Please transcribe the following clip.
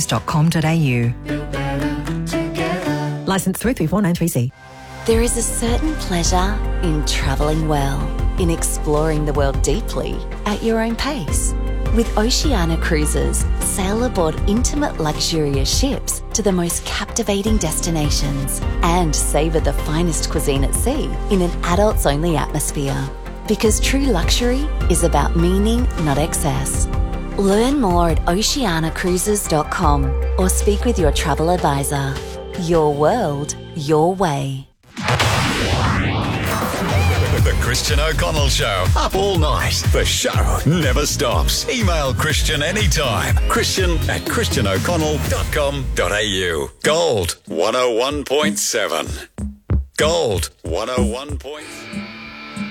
oceanacruises.com.au. Licence 334936C. There is a certain pleasure in travelling well, in exploring the world deeply at your own pace. With Oceania Cruises, sail aboard intimate luxurious ships to the most captivating destinations and savour the finest cuisine at sea in an adults-only atmosphere. Because true luxury is about meaning, not excess. Learn more at oceanacruises.com or speak with your travel advisor. Your world, your way. The Christian O'Connell Show. Up all night. The show never stops. Email Christian anytime. Christian@christianoconnell.com.au. Gold 101.7. Gold 101.7.